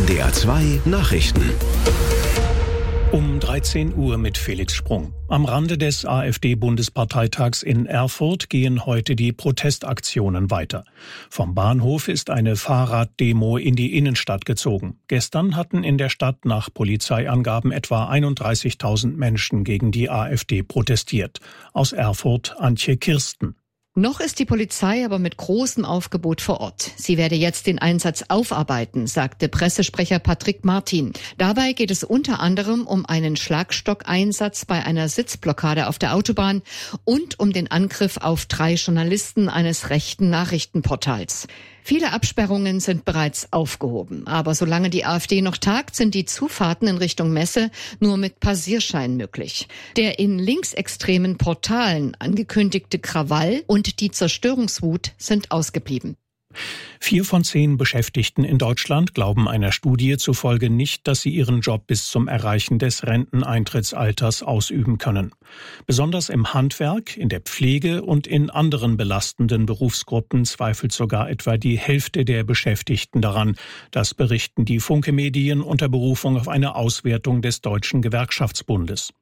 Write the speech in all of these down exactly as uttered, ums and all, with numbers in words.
N D R zwei Nachrichten. Um dreizehn Uhr mit Felix Sprung. Am Rande des AfD-Bundesparteitags in Erfurt gehen heute die Protestaktionen weiter. Vom Bahnhof ist eine Fahrraddemo in die Innenstadt gezogen. Gestern hatten in der Stadt nach Polizeiangaben etwa einunddreißigtausend Menschen gegen die AfD protestiert. Aus Erfurt Antje Kirsten. Noch ist die Polizei aber mit großem Aufgebot vor Ort. Sie werde jetzt den Einsatz aufarbeiten, sagte Pressesprecher Patrick Martin. Dabei geht es unter anderem um einen Schlagstockeinsatz bei einer Sitzblockade auf der Autobahn und um den Angriff auf drei Journalisten eines rechten Nachrichtenportals. Viele Absperrungen sind bereits aufgehoben. Aber solange die AfD noch tagt, sind die Zufahrten in Richtung Messe nur mit Passierschein möglich. Der in linksextremen Portalen angekündigte Krawall und die Zerstörungswut sind ausgeblieben. Vier von zehn Beschäftigten in Deutschland glauben einer Studie zufolge nicht, dass sie ihren Job bis zum Erreichen des Renteneintrittsalters ausüben können. Besonders im Handwerk, in der Pflege und in anderen belastenden Berufsgruppen zweifelt sogar etwa die Hälfte der Beschäftigten daran. Das berichten die Funke-Medien unter Berufung auf eine Auswertung des Deutschen Gewerkschaftsbundes.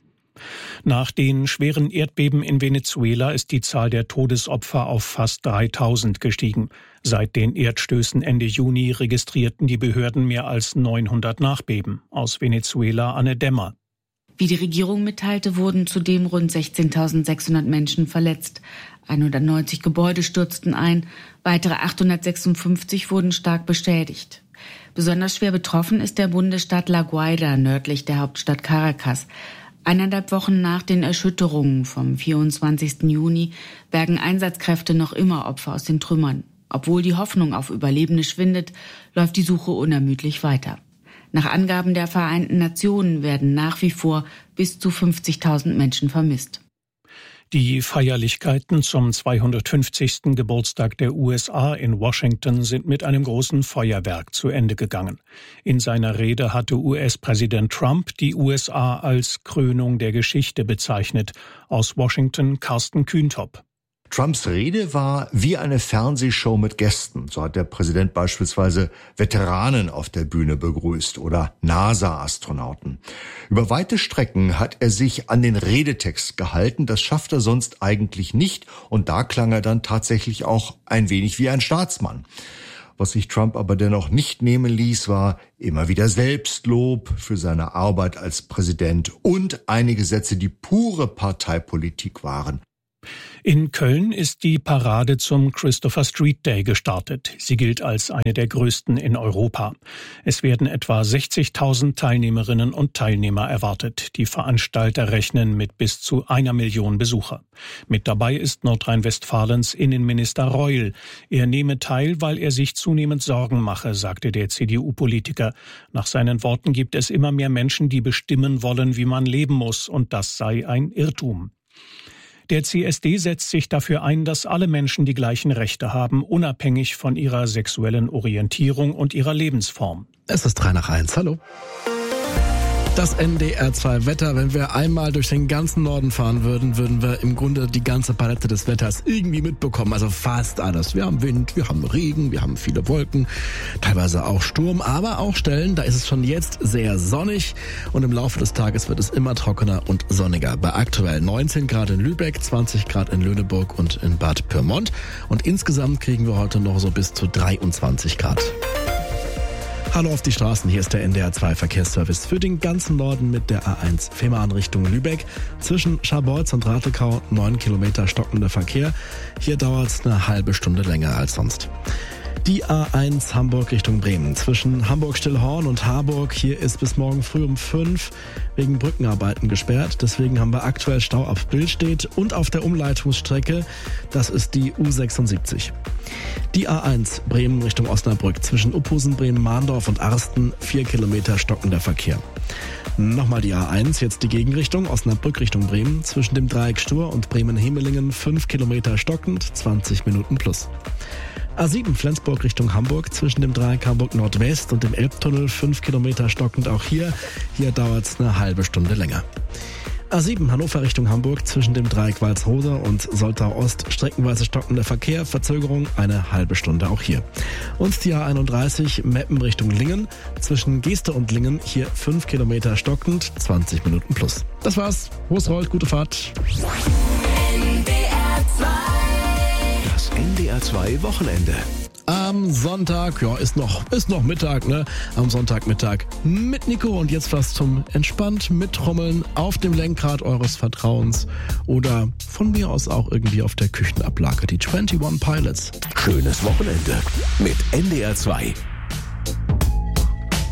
Nach den schweren Erdbeben in Venezuela ist die Zahl der Todesopfer auf fast dreitausend gestiegen. Seit den Erdstößen Ende Juni registrierten die Behörden mehr als neunhundert Nachbeben. Aus Venezuela Anne Dämmer. Wie die Regierung mitteilte, wurden zudem rund sechzehntausendsechshundert Menschen verletzt. hundertneunzig Gebäude stürzten ein, weitere achthundertsechsundfünfzig wurden stark beschädigt. Besonders schwer betroffen ist der Bundesstaat La Guaira, nördlich der Hauptstadt Caracas. Eineinhalb Wochen nach den Erschütterungen vom vierundzwanzigsten Juni bergen Einsatzkräfte noch immer Opfer aus den Trümmern. Obwohl die Hoffnung auf Überlebende schwindet, läuft die Suche unermüdlich weiter. Nach Angaben der Vereinten Nationen werden nach wie vor bis zu fünfzigtausend Menschen vermisst. Die Feierlichkeiten zum zweihundertfünfzigsten Geburtstag der U S A in Washington sind mit einem großen Feuerwerk zu Ende gegangen. In seiner Rede hatte U S-Präsident Trump die U S A als Krönung der Geschichte bezeichnet. Aus Washington Carsten Kühntop. Trumps Rede war wie eine Fernsehshow mit Gästen. So hat der Präsident beispielsweise Veteranen auf der Bühne begrüßt oder NASA-Astronauten. Über weite Strecken hat er sich an den Redetext gehalten. Das schafft er sonst eigentlich nicht. Und da klang er dann tatsächlich auch ein wenig wie ein Staatsmann. Was sich Trump aber dennoch nicht nehmen ließ, war immer wieder Selbstlob für seine Arbeit als Präsident und einige Sätze, die pure Parteipolitik waren. In Köln ist die Parade zum Christopher Street Day gestartet. Sie gilt als eine der größten in Europa. Es werden etwa sechzigtausend Teilnehmerinnen und Teilnehmer erwartet. Die Veranstalter rechnen mit bis zu einer Million Besucher. Mit dabei ist Nordrhein-Westfalens Innenminister Reul. Er nehme teil, weil er sich zunehmend Sorgen mache, sagte der C D U-Politiker. Nach seinen Worten gibt es immer mehr Menschen, die bestimmen wollen, wie man leben muss, und das sei ein Irrtum. Der C S D setzt sich dafür ein, dass alle Menschen die gleichen Rechte haben, unabhängig von ihrer sexuellen Orientierung und ihrer Lebensform. Es ist drei nach eins. Hallo. Das N D R zwei Wetter, wenn wir einmal durch den ganzen Norden fahren würden, würden wir im Grunde die ganze Palette des Wetters irgendwie mitbekommen. Also fast alles. Wir haben Wind, wir haben Regen, wir haben viele Wolken, teilweise auch Sturm, aber auch Stellen, da ist es schon jetzt sehr sonnig und im Laufe des Tages wird es immer trockener und sonniger. Bei aktuell neunzehn Grad in Lübeck, zwanzig Grad in Lüneburg und in Bad Pyrmont und insgesamt kriegen wir heute noch so bis zu dreiundzwanzig Grad. Hallo auf die Straßen, hier ist der N D R zwei Verkehrsservice für den ganzen Norden mit der A eins Fehmarn Richtung Lübeck. Zwischen Scharbeutz und Ratekau neun Kilometer stockender Verkehr. Hier dauert es eine halbe Stunde länger als sonst. Die A eins Hamburg Richtung Bremen. Zwischen Hamburg-Stillhorn und Harburg. Hier ist bis morgen früh um fünf wegen Brückenarbeiten gesperrt. Deswegen haben wir aktuell Stau ab Billstedt und auf der Umleitungsstrecke. Das ist die U sechsundsiebzig. Die A eins Bremen Richtung Osnabrück. Zwischen Uphusen, Bremen, Mahndorf und Arsten. Vier Kilometer stockender Verkehr. Nochmal die A eins, jetzt die Gegenrichtung, Osnabrück Richtung Bremen. Zwischen dem Dreieck Stur und Bremen-Hemelingen. Fünf Kilometer stockend, zwanzig Minuten plus. A sieben Flensburg Richtung Hamburg, zwischen dem Dreieck Hamburg Nordwest und dem Elbtunnel fünf Kilometer stockend auch hier. Hier dauert es eine halbe Stunde länger. A sieben Hannover Richtung Hamburg zwischen dem Dreieck Walsrode und Soltau Ost streckenweise stockender Verkehr, Verzögerung eine halbe Stunde auch hier. Und die A einunddreißig Meppen Richtung Lingen zwischen Geeste und Lingen hier fünf Kilometer stockend, zwanzig Minuten plus. Das war's. Hohes rollt, gute Fahrt. N D R zwei. Das N D R zwei Wochenende. Am Sonntag, ja, ist noch, ist noch Mittag, ne? Am Sonntagmittag mit Nico und jetzt was zum entspannt mittrommeln auf dem Lenkrad eures Vertrauens oder von mir aus auch irgendwie auf der Küchenablage, die einundzwanzig Pilots. Schönes Wochenende mit N D R zwei.